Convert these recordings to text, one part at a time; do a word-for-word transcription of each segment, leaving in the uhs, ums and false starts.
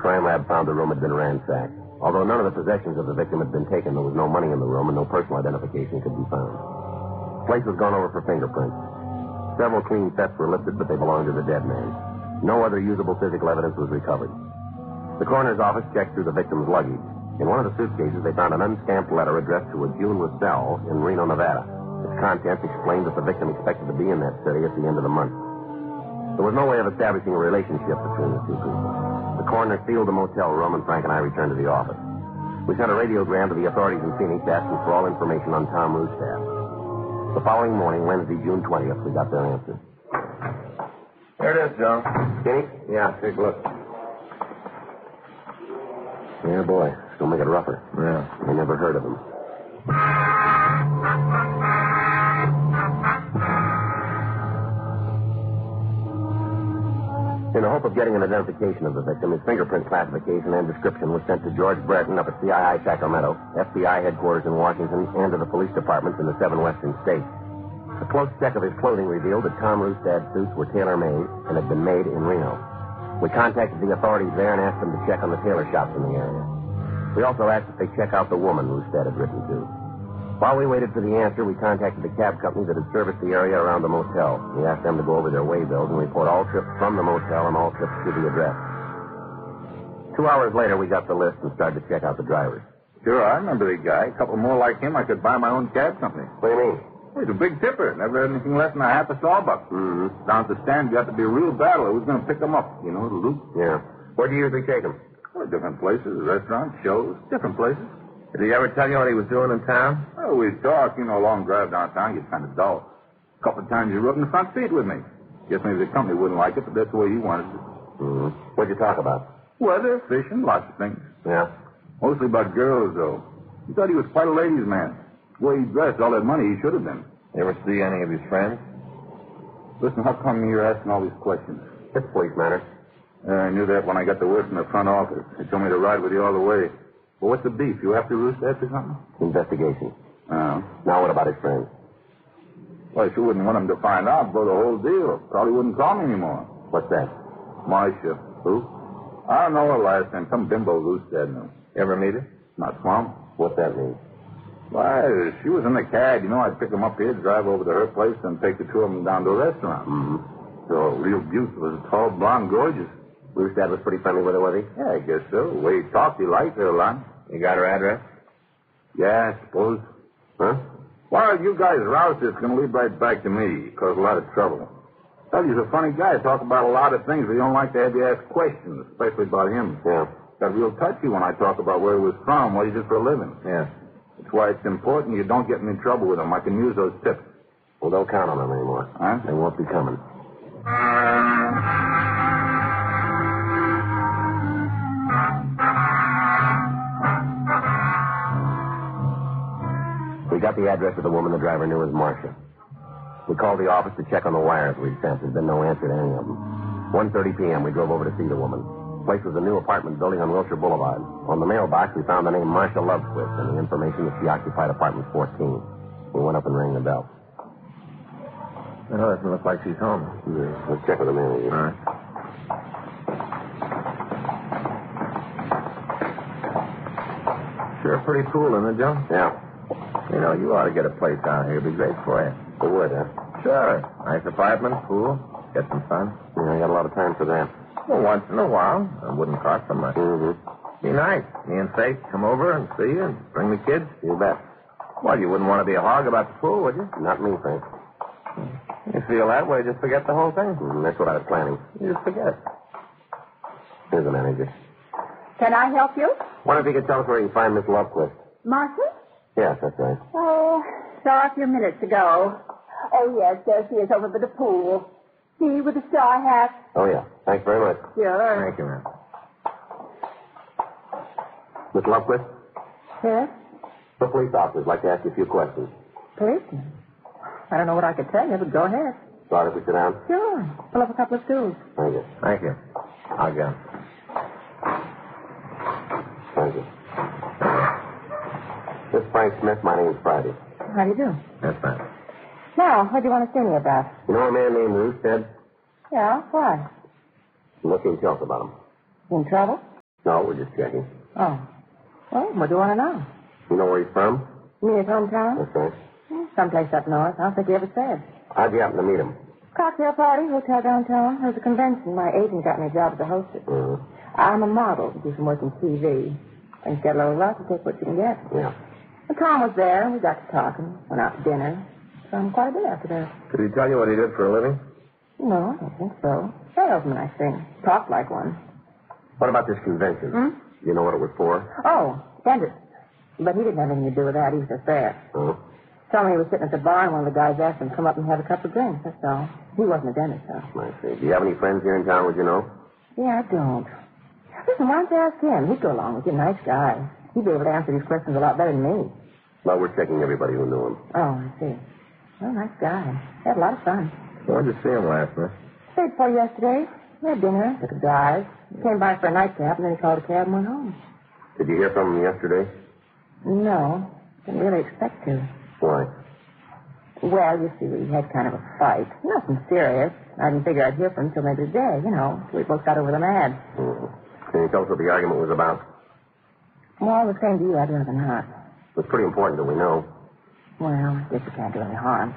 Crime lab found the room had been ransacked. Although none of the possessions of the victim had been taken, there was no money in the room and no personal identification could be found. The place was gone over for fingerprints. Several clean sets were lifted, but they belonged to the dead man. No other usable physical evidence was recovered. The coroner's office checked through the victim's luggage. In one of the suitcases, they found an unstamped letter addressed to a June Russell in Reno, Nevada. Its contents explained that the victim expected to be in that city at the end of the month. There was no way of establishing a relationship between the two people. The coroner sealed the motel room, and Frank and I returned to the office. We sent a radiogram to the authorities in Phoenix asking for all information on Tom Rustad. The following morning, Wednesday, June twentieth, we got their answer. There it is, Joe. Skinny? Yeah, take a look. Yeah, boy. It's going to make it rougher. Yeah. I never heard of him. In the hope of getting an identification of the victim, his fingerprint classification and description was sent to George Brereton up at C I I Sacramento, F B I headquarters in Washington, and to the police departments in the seven western states. A close check of his clothing revealed that Tom Rustad's suits were tailor-made and had been made in Reno. We contacted the authorities there and asked them to check on the tailor shops in the area. We also asked if they check out the woman Rustad had written to. While we waited for the answer, we contacted the cab company that had serviced the area around the motel. We asked them to go over their way bills and report all trips from the motel and all trips to the address. Two hours later, we got the list and started to check out the drivers. Sure, I remember the guy. A couple more like him, I could buy my own cab company. What do you mean? He's a big tipper. Never had anything less than a half a sawbuck. Mm-hmm. Down at the stand, you have to be a real battler. Who's going to pick him up? You know, the loop. Yeah. Where do you usually take him? Well, different places, restaurants, shows, different places. Did he ever tell you what he was doing in town? Oh, we talk. You know, a long drive downtown gets kind of dull. A couple of times he rode in the front seat with me. Guess maybe the company wouldn't like it, but that's the way he wanted it. Mm-hmm. What'd you talk about? Weather, fishing, lots of things. Yeah? Mostly about girls, though. He thought he was quite a ladies' man. The way he dressed, all that money he should have been. You ever see any of his friends? Listen, how come you're asking all these questions? It's police matter. Uh, I knew that when I got the word from the front office. They told me to ride with you all the way. Well, what's the beef? You after Rustad or something? Investigation. Oh. Now what about his friends? Well, I sure wouldn't want him to find out, blow the whole deal. Probably wouldn't call me anymore. What's that? Marcia. Who? I don't know her last name. Some bimbo Rustad knew. You ever meet her? Not Swamp. What's that mean? Why, she was in the cab. You know, I'd pick them up here, drive over to her place, and take the two of them down to a restaurant. Mm-hmm. So, real beautiful. Tall, blonde, gorgeous. Rustad was pretty friendly with her, was he? Yeah, I guess so. The way he talked, he liked her a lot. You got her address? Yeah, I suppose. Huh? Well, you guys roust this, going to lead right back to me. Cause a lot of trouble. Tell you, he's a funny guy. Talk about a lot of things, but he don't like to have you ask questions, especially about him. Yeah. Got real touchy when I talk about where he was from, what he did for a living. Yeah. That's why it's important you don't get me in trouble with him. I can use those tips. Well, don't count on them anymore. Huh? They won't be coming. We got the address of the woman the driver knew as Marcia. We called the office to check on the wires we'd sent. There's been no answer to any of them. one thirty p.m., we drove over to see the woman. The place was a new apartment building on Wilshire Boulevard. On the mailbox, we found the name Marcia Lovequist and the information that she occupied apartment fourteen. We went up and rang the bell. No, it doesn't look like she's home. Yeah. Let's check with the manager. All right. Sure pretty cool, isn't it, Joe? Yeah. You know, you ought to get a place down here. It'd be great for you. It would, huh? Sure. Nice apartment, pool, get some sun. Yeah, I got a lot of time for that. Well, once in a while. It wouldn't cost so much. Mm-hmm. Be nice. Me and Faith come over and see you and bring the kids. You bet. Well, you wouldn't want to be a hog about the pool, would you? Not me, Frank. You feel that way, just forget the whole thing. Mm, that's what I was planning. You just forget. Here's the manager. Can I help you? Wonder if you could tell us where you can find Miss Lovequist. Marcia? Yes, that's right. Oh, saw her a few minutes ago. Oh, yes, there she is over by the pool. See, with the straw hat. Oh, yeah. Thanks very much. Sure. Thank you, ma'am. Miss Lovequist, Yes? the police officer'd like to ask you a few questions. Policeman? I don't know what I could tell you, but go ahead. Sorry if we sit down. Sure. Pull up a couple of stools. Thank you. Thank you. I'll go. Thank you. This is Frank Smith. My name's Friday. How do you do? That's fine. Now, what do you want to see me about? You know a man named Rustad? Yeah, why? Look, can you tell us about him? In trouble? No, we're just checking. Oh. Well, what do you want to know? You know where he's from? You mean his hometown? That's right. Someplace up north. I don't think he ever said. How'd you happen to meet him? Cocktail party, hotel downtown. There was a convention. My agent got me a job as a hostess. Mm-hmm. I'm a model. Do some work in T V. Things get a little rough. You take what you can get. Yeah. And Tom was there, and we got to talking. Went out to dinner. So I'm quite a bit after that. Did he tell you what he did for a living? No, I don't think so. Salesman, I think. Talked like one. What about this convention? Hmm? You know what it was for? Oh, dentist. But he didn't have anything to do with that. He was just there. Oh. Told me he was sitting at the bar, and one of the guys asked him to come up and have a couple of drinks. That's all. He wasn't a dentist, though. I see. Do you have any friends here in town, would you know? Yeah, I don't. Listen, why don't you ask him? He'd go along with you. Nice guy. He'd be able to answer these questions a lot better than me. Well, we're checking everybody who knew him. Oh, I see. Well, nice guy. Had a lot of fun. Where'd you see him last night? Stayed for yesterday. We had dinner, took a drive. He came by for a nightcap, and then he called a cab and went home. Did you hear from him yesterday? No. Didn't really expect to. Why? Well, you see, we had kind of a fight. Nothing serious. I didn't figure I'd hear from him till maybe today, you know. We both got over the mad. Mm-hmm. Can you tell us what the argument was about? Well, the same to you, I'd rather not. It's pretty important that we know. Well, I guess it can't do any harm.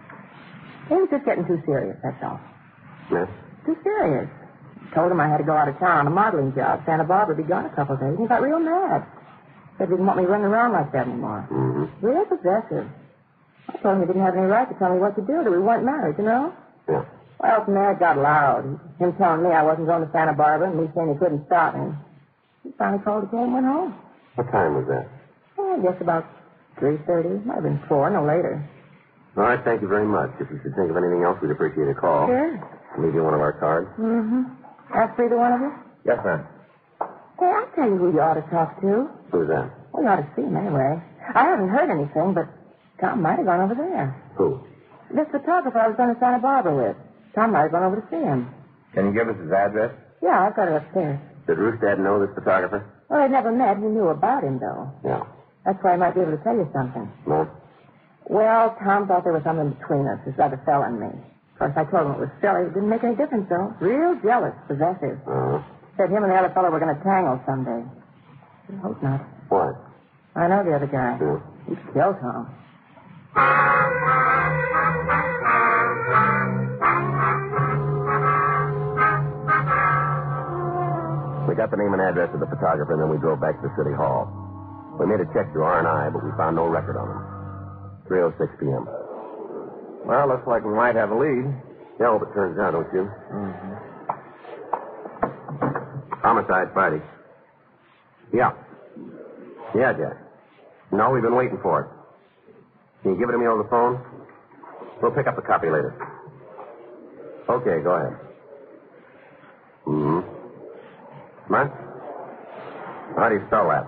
He was just getting too serious, that's all. Yes? Too serious. Told him I had to go out of town on a modeling job. Santa Barbara would be gone a couple of days. He got real mad. Said he didn't want me running around like that anymore. Mm-hmm. Real possessive. I told him he didn't have any right to tell me what to do, that we weren't married, you know? Yeah. Well, from there it got loud. Him telling me I wasn't going to Santa Barbara and me saying he couldn't stop me. He finally called the cab and went home. What time was that? Oh, I guess about three thirty. Might have been four, no later. All right, thank you very much. If you should think of anything else, we'd appreciate a call. Sure. I'll leave you one of our cards. Mm-hmm. Ask for either one of you? Yes, ma'am. Hey, I'll tell you who you ought to talk to. Who's that? Well, you ought to see him anyway. I haven't heard anything, but Tom might have gone over there. Who? This photographer I was going to Santa Barbara with. Tom might have gone over to see him. Can you give us his address? Yeah, I've got it upstairs. Did Roostad know this photographer? Well, they'd never met. He knew about him, though. Yeah. That's why I might be able to tell you something. No? Well, Tom thought there was something between us, this other fella and me. Of course, I told him it was silly. It didn't make any difference, though. Real jealous, possessive. Uh-huh. Said him and the other fellow were going to tangle someday. I hope not. What? I know the other guy. Yeah. He'd kill Tom. We got the name and address of the photographer, and then we drove back to the city hall. We made a check through R and I, but we found no record on him. three oh six p.m. Well, looks like we might have a lead. Yeah, I hope it turns out, don't you? Mm-hmm. Homicide Friday. Yeah. Yeah, Jack. No, we've been waiting for it. Can you give it to me over the phone? We'll pick up the copy later. Okay, go ahead. Mm-hmm. What? How do you spell that?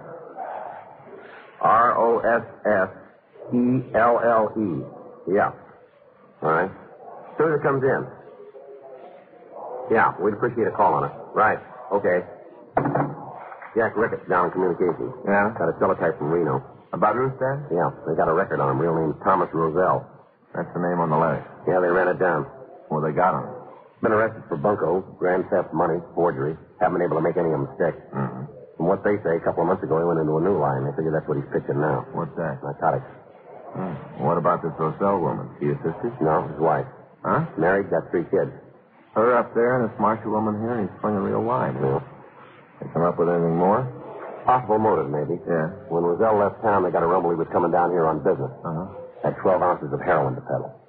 R O S S E L L E. Yeah. All right. As soon as it comes in. Yeah, we'd appreciate a call on it. Right. Okay. Jack Ricketts down in communications. Yeah? Got a teletype from Reno. About Roostad? Yeah, they got a record on him. Real name Thomas Roselle. That's the name on the letter. Yeah, they ran it down. Well, they got him. Been arrested for bunco, grand theft, money, forgery. Haven't been able to make any of them stick. Mm-hmm. From what they say, a couple of months ago, he went into a new line. They figure that's what he's pitching now. What's that? Narcotics. Hmm. What about this Roselle woman? She your sister? No, his wife. Huh? Married, got three kids. Her up there and this Marshall woman here, and he's playing a real line. Yeah. They come up with anything more? Possible motive, maybe. Yeah. When Roselle left town, they got a rumble he was coming down here on business. Uh-huh. Had twelve ounces of heroin to peddle.